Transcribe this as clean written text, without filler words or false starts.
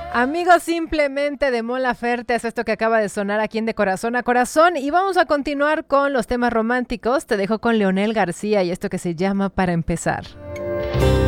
Amigos, simplemente de Mon Laferte es esto que acaba de sonar aquí en De Corazón a Corazón y vamos a continuar con los temas románticos. Te dejo con Leonel García y esto que se llama Para Empezar.